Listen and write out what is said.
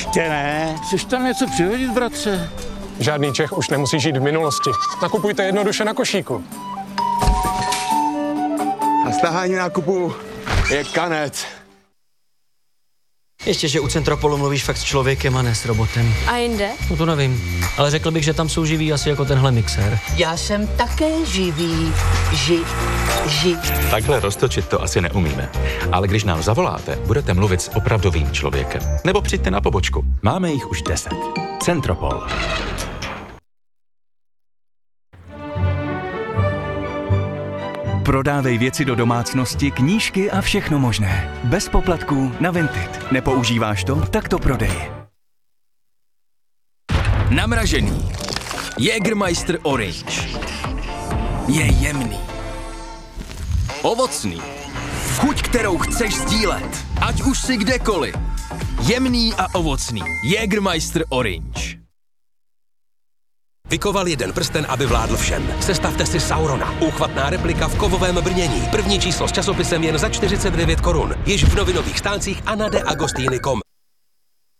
Ještě ne. Chceš tam něco přihodit, bratře? Žádný Čech už nemusí žít v minulosti. Nakupujte jednoduše na košíku. A stahání nákupu je kanec. Ještě, že u Centropolu mluvíš fakt s člověkem a ne s robotem. A jinde? No to nevím, ale řekl bych, že tam jsou živí asi jako tenhle mixér. Já jsem také živý. Takhle roztočit to asi neumíme. Ale když nám zavoláte, budete mluvit s opravdovým člověkem. Nebo přijďte na pobočku. Máme jich už 10. Centropol. Prodávej věci do domácnosti, knížky a všechno možné. Bez poplatků na Vinted. Nepoužíváš to? Tak to prodej. Namražený. Jägermeister Orange. Je jemný. Ovocný. Chuť, kterou chceš sdílet. Ať už si kdekoliv. Jemný a ovocný. Jägermeister Orange. Vykoval jeden prsten, aby vládl všem. Sestavte si Saurona. Úchvatná replika v kovovém brnění. První číslo s časopisem jen za 49 korun. Již v novinových stáncích a na deagostiny.com.